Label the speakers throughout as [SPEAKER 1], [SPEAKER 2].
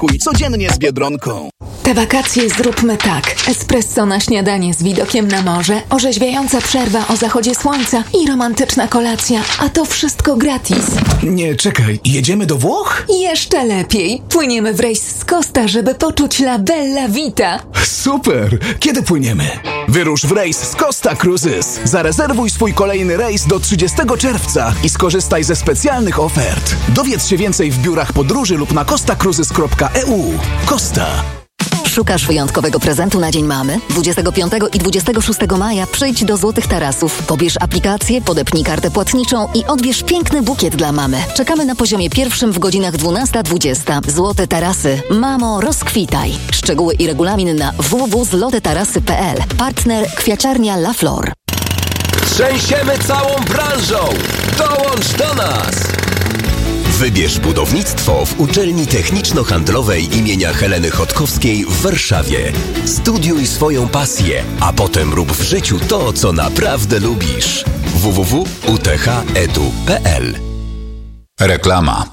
[SPEAKER 1] Kuj codziennie z Biedronką.
[SPEAKER 2] Te wakacje zróbmy tak. Espresso na śniadanie z widokiem na morze, orzeźwiająca przerwa o zachodzie słońca i romantyczna kolacja, a to wszystko gratis.
[SPEAKER 1] Nie, czekaj, jedziemy do Włoch?
[SPEAKER 2] Jeszcze lepiej. Płyniemy w rejs z Costa, żeby poczuć la bella vita.
[SPEAKER 1] Super! Kiedy płyniemy? Wyrusz w rejs z Costa Cruises. Zarezerwuj swój kolejny rejs do 30 czerwca i skorzystaj ze specjalnych ofert. Dowiedz się więcej w biurach podróży lub na costacruises.eu. Costa.
[SPEAKER 3] Szukasz wyjątkowego prezentu na Dzień Mamy? 25 i 26 maja przyjdź do Złotych Tarasów. Pobierz aplikację, podepnij kartę płatniczą i odbierz piękny bukiet dla mamy. Czekamy na poziomie pierwszym w godzinach 12-20. Złote Tarasy. Mamo, rozkwitaj. Szczegóły i regulamin na www.zlotetarasy.pl. Partner kwiaciarnia La Flor.
[SPEAKER 4] Trzęsiemy całą branżą! Dołącz do nas! Wybierz budownictwo w Uczelni Techniczno-Handlowej imienia Heleny Chodkowskiej w Warszawie. Studiuj swoją pasję, a potem rób w życiu to, co naprawdę lubisz. www.uth.edu.pl.
[SPEAKER 5] Reklama.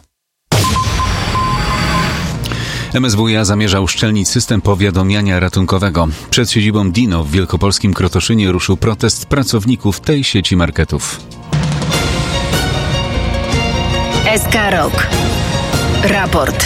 [SPEAKER 5] MSWiA zamierza uszczelnić system powiadamiania ratunkowego. Przed siedzibą Dino w wielkopolskim Krotoszynie ruszył protest pracowników tej sieci marketów.
[SPEAKER 6] SK Rok. Raport.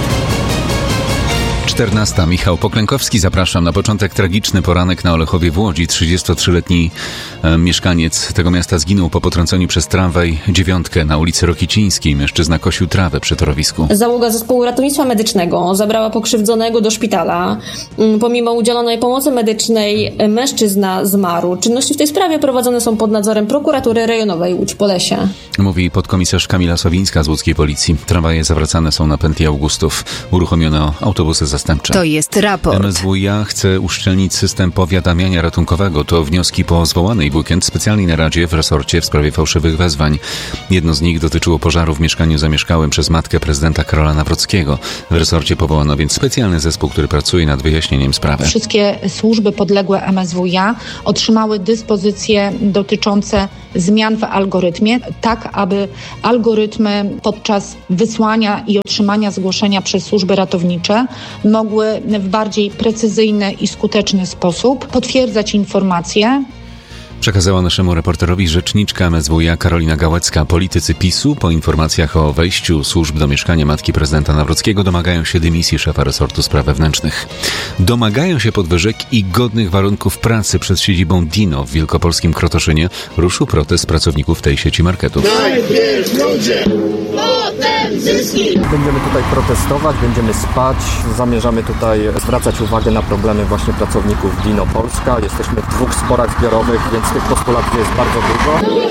[SPEAKER 5] 14. Michał Poklękowski. Zapraszam. Na początek tragiczny poranek na Olechowie w Łodzi. 33-letni mieszkaniec tego miasta zginął po potrąceniu przez tramwaj 9 na ulicy Rokicińskiej. Mężczyzna kosił trawę przy torowisku.
[SPEAKER 7] Załoga zespołu ratownictwa medycznego zabrała pokrzywdzonego do szpitala. Pomimo udzielonej pomocy medycznej mężczyzna zmarł. Czynności w tej sprawie prowadzone są pod nadzorem prokuratury rejonowej Łódź-Polesie.
[SPEAKER 5] Mówi podkomisarz Kamila Sowińska z łódzkiej policji. Tramwaje zawracane są na pętli Augustów. Uruchomiono autobusy zastępcze.
[SPEAKER 6] To jest raport.
[SPEAKER 5] MSWiA chce uszczelnić system powiadamiania ratunkowego. To wnioski po zwołanej w weekend specjalnej naradzie w resorcie w sprawie fałszywych wezwań. Jedno z nich dotyczyło pożaru w mieszkaniu zamieszkałym przez matkę prezydenta Karola Nawrockiego. W resorcie powołano więc specjalny zespół, który pracuje nad wyjaśnieniem sprawy.
[SPEAKER 8] Wszystkie służby podległe MSWiA otrzymały dyspozycje dotyczące zmian w algorytmie, tak aby algorytmy podczas wysłania i otrzymania zgłoszenia przez służby ratownicze mogły w bardziej precyzyjny i skuteczny sposób potwierdzać informacje.
[SPEAKER 5] Przekazała naszemu reporterowi rzeczniczka MSWiA Karolina Gałecka. Politycy PiS-u po informacjach o wejściu służb do mieszkania matki prezydenta Nawrockiego domagają się dymisji szefa resortu spraw wewnętrznych. Domagają się podwyżek i godnych warunków pracy. Przed siedzibą Dino w wielkopolskim Krotoszynie ruszył protest pracowników tej sieci marketów.
[SPEAKER 9] Najpierw ludzie, potem zyski.
[SPEAKER 10] Będziemy tutaj protestować, będziemy spać. Zamierzamy tutaj zwracać uwagę na problemy właśnie pracowników Dino Polska. Jesteśmy w 2 sporach zbiorowych, więc tych postulatów jest bardzo dużo.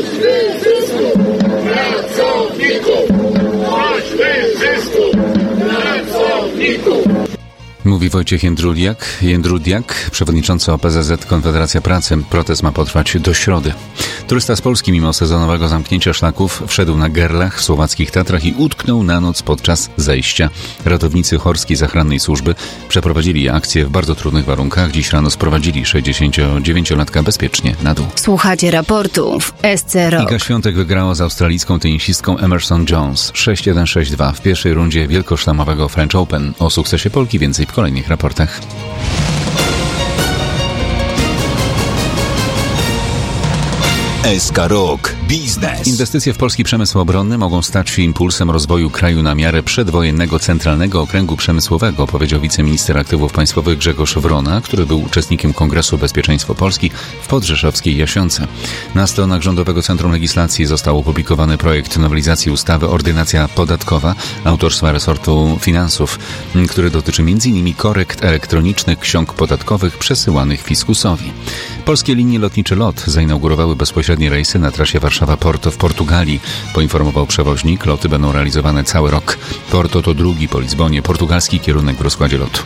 [SPEAKER 5] Mówi Wojciech Jędrudiak, przewodniczący OPZZ Konfederacja Pracy. Protest ma potrwać do środy. Turysta z Polski mimo sezonowego zamknięcia szlaków wszedł na Gerlach w słowackich Tatrach i utknął na noc podczas zejścia. Ratownicy Chorskiej Zachrannej Służby przeprowadzili akcję w bardzo trudnych warunkach. Dziś rano sprowadzili 69-latka bezpiecznie na dół.
[SPEAKER 6] Słuchacie raportu w SC Rok.
[SPEAKER 5] Iga Świątek wygrała z australijską tenisistką Emerson Jones 6-1-6-2 w pierwszej rundzie wielkoszlemowego French Open. O sukcesie Polki więcej w kolejnych raportach. SK Rok. Biznes. Inwestycje w polski przemysł obronny mogą stać się impulsem rozwoju kraju na miarę przedwojennego Centralnego Okręgu Przemysłowego, powiedział wiceminister aktywów państwowych Grzegorz Wrona, który był uczestnikiem Kongresu Bezpieczeństwo Polski w podrzeszowskiej Jasionce. Na stronach Rządowego Centrum Legislacji został opublikowany projekt nowelizacji ustawy Ordynacja podatkowa autorstwa resortu finansów, który dotyczy m.in. korekt elektronicznych ksiąg podatkowych przesyłanych fiskusowi. Polskie linie lotnicze LOT zainaugurowały bezpośrednie rejsy na trasie Warszawa-Porto w Portugalii. Poinformował przewoźnik, loty będą realizowane cały rok. Porto to drugi po Lizbonie portugalski kierunek w rozkładzie lotu.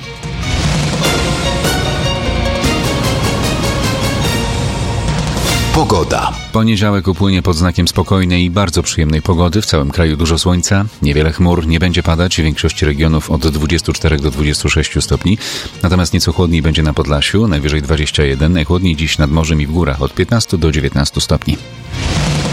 [SPEAKER 4] Pogoda.
[SPEAKER 5] Poniedziałek upłynie pod znakiem spokojnej i bardzo przyjemnej pogody. W całym kraju dużo słońca, niewiele chmur, nie będzie padać. W większości regionów od 24 do 26 stopni. Natomiast nieco chłodniej będzie na Podlasiu, najwyżej 21. Najchłodniej dziś nad morzem i w górach od 15 do 19 stopni.